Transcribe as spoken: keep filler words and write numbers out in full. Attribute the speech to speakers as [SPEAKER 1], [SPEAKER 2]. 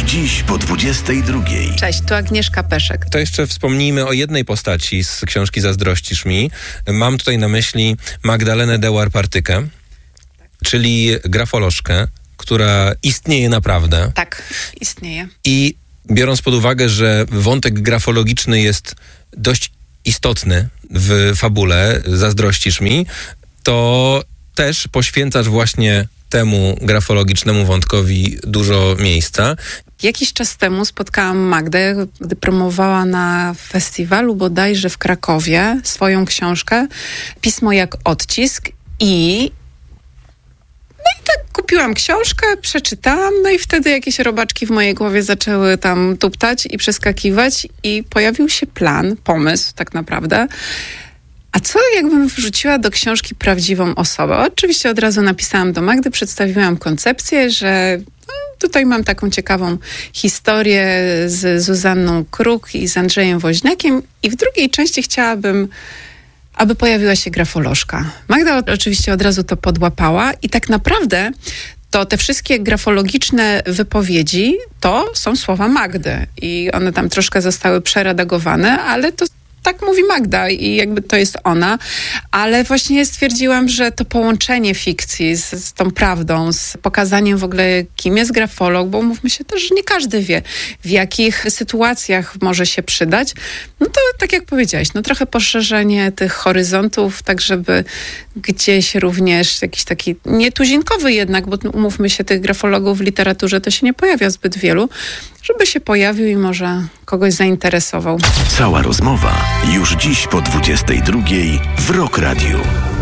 [SPEAKER 1] dziś po dwudziestej drugiej.
[SPEAKER 2] Cześć, tu Agnieszka Peszek.
[SPEAKER 3] To jeszcze wspomnijmy o jednej postaci z książki Zazdrościsz mi. Mam tutaj na myśli Magdalenę Dewar-Partykę, czyli grafolożkę, która istnieje naprawdę.
[SPEAKER 2] Tak, istnieje.
[SPEAKER 3] I biorąc pod uwagę, że wątek grafologiczny jest dość istotny w fabule Zazdrościsz mi, to też poświęcasz właśnie temu grafologicznemu wątkowi dużo miejsca.
[SPEAKER 2] Jakiś czas temu spotkałam Magdę, gdy promowała na festiwalu bodajże w Krakowie swoją książkę Pismo jak odcisk i no i tak kupiłam książkę, przeczytałam, no i wtedy jakieś robaczki w mojej głowie zaczęły tam tuptać i przeskakiwać i pojawił się plan, pomysł tak naprawdę. A co jakbym wrzuciła do książki prawdziwą osobę? Oczywiście od razu napisałam do Magdy, przedstawiłam koncepcję, że no, tutaj mam taką ciekawą historię z Zuzanną Kruk i z Andrzejem Woźniakiem i w drugiej części chciałabym, aby pojawiła się grafolożka. Magda oczywiście od razu to podłapała i tak naprawdę to te wszystkie grafologiczne wypowiedzi to są słowa Magdy i one tam troszkę zostały przeredagowane, ale to tak mówi Magda i jakby to jest ona, ale właśnie stwierdziłam, że to połączenie fikcji z, z tą prawdą, z pokazaniem w ogóle, kim jest grafolog, bo umówmy się też, że nie każdy wie, w jakich sytuacjach może się przydać. No to tak jak powiedziałaś, no trochę poszerzenie tych horyzontów, tak żeby gdzieś również jakiś taki nietuzinkowy jednak, bo umówmy się, tych grafologów w literaturze to się nie pojawia zbyt wielu, żeby się pojawił i może kogoś zainteresował.
[SPEAKER 1] Cała rozmowa już dziś po dwudziestej drugiej w Rock Radio.